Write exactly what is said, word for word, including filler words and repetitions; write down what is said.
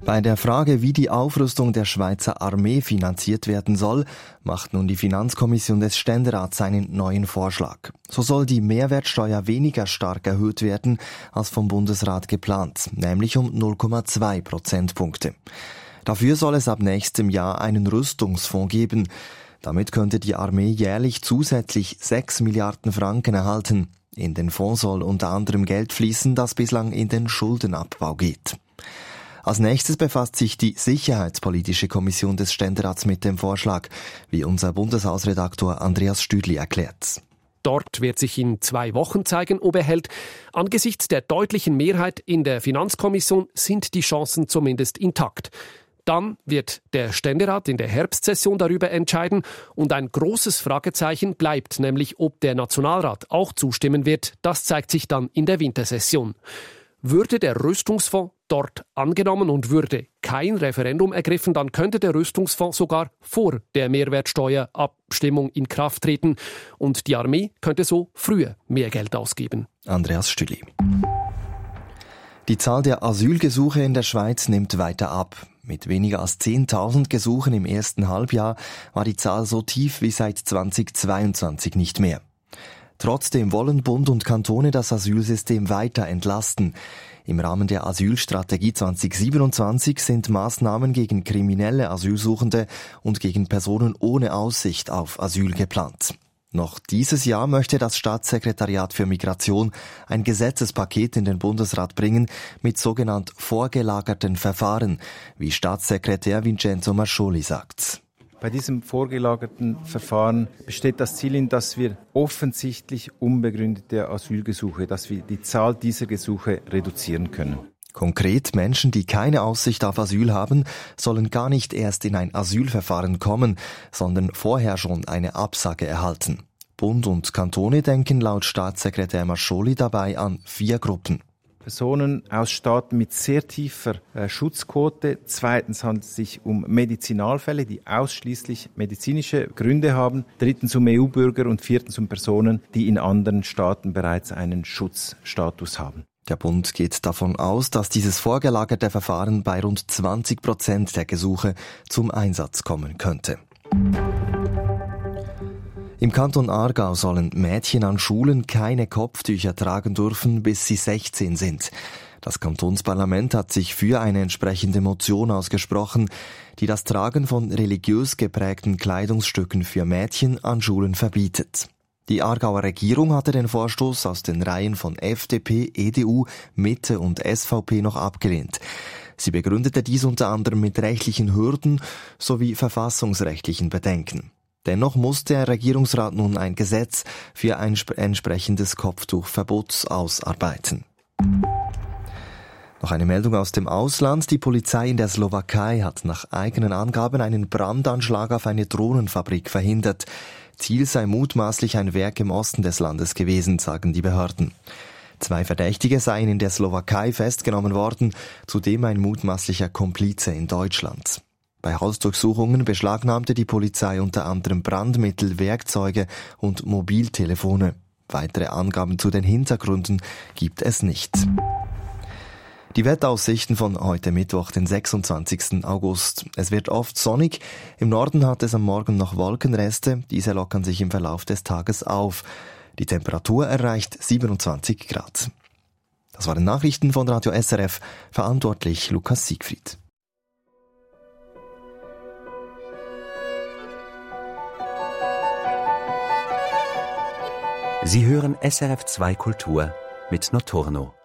Bei der Frage, wie die Aufrüstung der Schweizer Armee finanziert werden soll, macht nun die Finanzkommission des Ständerats einen neuen Vorschlag. So soll die Mehrwertsteuer weniger stark erhöht werden als vom Bundesrat geplant, nämlich um null Komma zwei Prozentpunkte. Dafür soll es ab nächstem Jahr einen Rüstungsfonds geben. Damit könnte die Armee jährlich zusätzlich sechs Milliarden Franken erhalten. In den Fonds soll unter anderem Geld fließen, das bislang in den Schuldenabbau geht. Als nächstes befasst sich die Sicherheitspolitische Kommission des Ständerats mit dem Vorschlag, wie unser Bundeshausredaktor Andreas Stüdli erklärt. Dort wird sich in zwei Wochen zeigen, ob er hält. Angesichts der deutlichen Mehrheit in der Finanzkommission sind die Chancen zumindest intakt. Dann wird der Ständerat in der Herbstsession darüber entscheiden und ein großes Fragezeichen bleibt, nämlich ob der Nationalrat auch zustimmen wird. Das zeigt sich dann in der Wintersession. Würde der Rüstungsfonds dort angenommen und würde kein Referendum ergriffen, dann könnte der Rüstungsfonds sogar vor der Mehrwertsteuerabstimmung in Kraft treten und die Armee könnte so früher mehr Geld ausgeben. Andreas Stüdli. Die Zahl der Asylgesuche in der Schweiz nimmt weiter ab. Mit weniger als zehntausend Gesuchen im ersten Halbjahr war die Zahl so tief wie seit zweitausendzweiundzwanzig nicht mehr. Trotzdem wollen Bund und Kantone das Asylsystem weiter entlasten. Im Rahmen der Asylstrategie zwanzig siebenundzwanzig sind Maßnahmen gegen kriminelle Asylsuchende und gegen Personen ohne Aussicht auf Asyl geplant. Noch dieses Jahr möchte das Staatssekretariat für Migration ein Gesetzespaket in den Bundesrat bringen mit sogenannt vorgelagerten Verfahren, wie Staatssekretär Vincenzo Mascioli sagt. Bei diesem vorgelagerten Verfahren besteht das Ziel, in dass wir offensichtlich unbegründete Asylgesuche, dass wir die Zahl dieser Gesuche reduzieren können. Konkret, Menschen, die keine Aussicht auf Asyl haben, sollen gar nicht erst in ein Asylverfahren kommen, sondern vorher schon eine Absage erhalten. Bund und Kantone denken laut Staatssekretär Mascioli dabei an vier Gruppen. Personen aus Staaten mit sehr tiefer äh, Schutzquote. Zweitens handelt es sich um Medizinalfälle, die ausschließlich medizinische Gründe haben. Drittens um E U-Bürger und viertens um Personen, die in anderen Staaten bereits einen Schutzstatus haben. Der Bund geht davon aus, dass dieses vorgelagerte Verfahren bei rund zwanzig Prozent der Gesuche zum Einsatz kommen könnte. Im Kanton Aargau sollen Mädchen an Schulen keine Kopftücher tragen dürfen, bis sie sechzehn sind. Das Kantonsparlament hat sich für eine entsprechende Motion ausgesprochen, die das Tragen von religiös geprägten Kleidungsstücken für Mädchen an Schulen verbietet. Die Aargauer Regierung hatte den Vorstoß aus den Reihen von F D P, E D U, Mitte und S V P noch abgelehnt. Sie begründete dies unter anderem mit rechtlichen Hürden sowie verfassungsrechtlichen Bedenken. Dennoch muss der Regierungsrat nun ein Gesetz für ein entsprechendes Kopftuchverbot ausarbeiten. Noch eine Meldung aus dem Ausland. Die Polizei in der Slowakei hat nach eigenen Angaben einen Brandanschlag auf eine Drohnenfabrik verhindert. Ziel sei mutmaßlich ein Werk im Osten des Landes gewesen, sagen die Behörden. Zwei Verdächtige seien in der Slowakei festgenommen worden, zudem ein mutmaßlicher Komplize in Deutschland. Bei Hausdurchsuchungen beschlagnahmte die Polizei unter anderem Brandmittel, Werkzeuge und Mobiltelefone. Weitere Angaben zu den Hintergründen gibt es nicht. Die Wetteraussichten von heute Mittwoch, den sechsundzwanzigsten August. Es wird oft sonnig. Im Norden hat es am Morgen noch Wolkenreste. Diese lockern sich im Verlauf des Tages auf. Die Temperatur erreicht siebenundzwanzig Grad. Das waren Nachrichten von Radio S R F. Verantwortlich Lukas Siegfried. Sie hören S R F zwei Kultur mit Notorno.